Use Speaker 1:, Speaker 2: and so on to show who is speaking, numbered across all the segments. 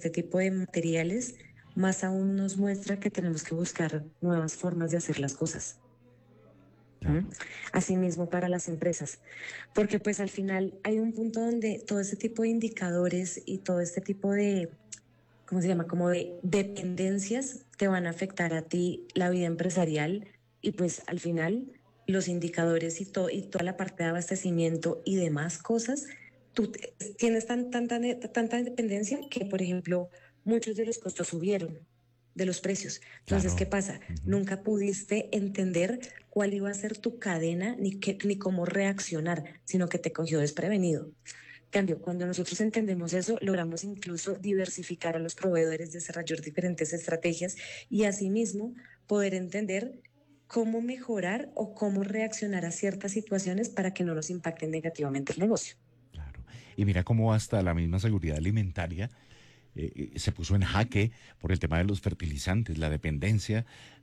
Speaker 1: este tipo de materiales, más aún nos muestra que tenemos que buscar nuevas formas de hacer las cosas. ¿Mm?
Speaker 2: Claro.
Speaker 1: Asimismo para las empresas, porque pues al final hay un punto donde todo este tipo de indicadores y todo este tipo de, ¿cómo se llama? Como de dependencias te van a afectar a ti la vida empresarial y pues al final los indicadores y toda la parte de abastecimiento y demás cosas, tienes tanta dependencia que, por ejemplo, muchos de los costos subieron de los precios. Entonces, ¿qué
Speaker 2: Claro.
Speaker 1: pasa?
Speaker 2: Ujú.
Speaker 1: Nunca pudiste entender cuál iba a ser tu cadena ni cómo reaccionar, sino que te cogió desprevenido. Cambio, cuando nosotros entendemos eso, logramos incluso diversificar a los proveedores, desarrollar diferentes estrategias y asimismo poder entender cómo mejorar o cómo reaccionar a ciertas situaciones para que no nos impacten negativamente el negocio.
Speaker 2: Claro. Y mira cómo hasta la misma seguridad alimentaria se puso en jaque por el tema de los fertilizantes, la dependencia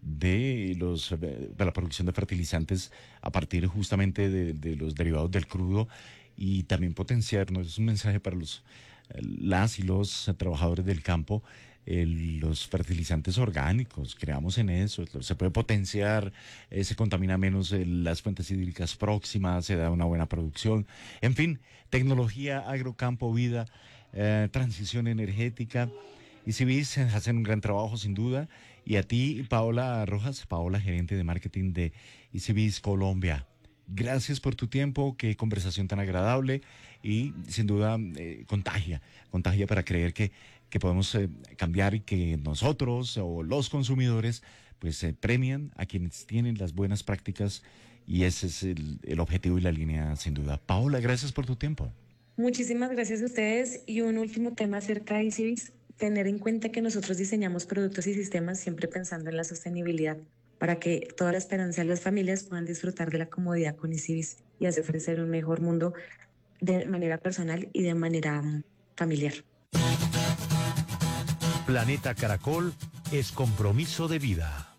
Speaker 2: de la producción de fertilizantes a partir justamente de los derivados del crudo y también potenciarnos, es un mensaje para las y los trabajadores del campo, los fertilizantes orgánicos, creamos en eso, se puede potenciar, se contamina menos las fuentes hídricas próximas, se da una buena producción, en fin, tecnología, agrocampo, vida, transición energética. Y Civis hacen un gran trabajo sin duda. Y a ti, Paola Rojas, Paola, gerente de marketing de Civis Colombia. Gracias por tu tiempo, qué conversación tan agradable y sin duda contagia para creer que podemos cambiar y que nosotros o los consumidores pues premian a quienes tienen las buenas prácticas y ese es el objetivo y la línea sin duda. Paola, gracias por tu tiempo.
Speaker 1: Muchísimas gracias a ustedes. Y un último tema acerca de ICIBIS, tener en cuenta que nosotros diseñamos productos y sistemas siempre pensando en la sostenibilidad, para que toda la esperanza de las familias puedan disfrutar de la comodidad con ICIBIS y así ofrecer un mejor mundo de manera personal y de manera familiar.
Speaker 3: Planeta Caracol es compromiso de vida.